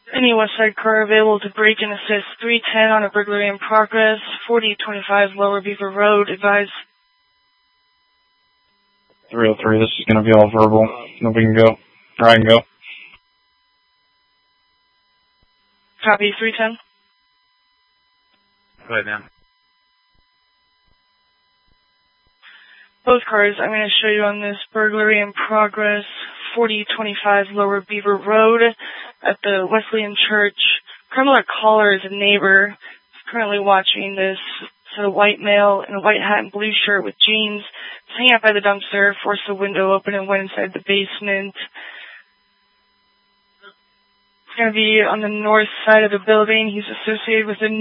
Any West Side car available to break and assist 310 on a burglary in progress, 4025 Lower Beaver Road, advise. 303, this is going to be all verbal. Nobody can go. Or I can go. Copy, 310. Go ahead, man. Both cars I'm going to show you on this burglary in progress, 4025 Lower Beaver Road at the Wesleyan Church. Criminal caller is a neighbor. He's currently watching this. It's a white male in a white hat and blue shirt with jeans. He's hanging out by the dumpster, forced the window open and went inside the basement. It's going to be on the north side of the building. He's associated with a